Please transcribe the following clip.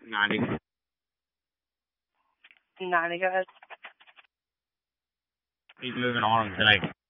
90. 90, go ahead. He's moving on tonight.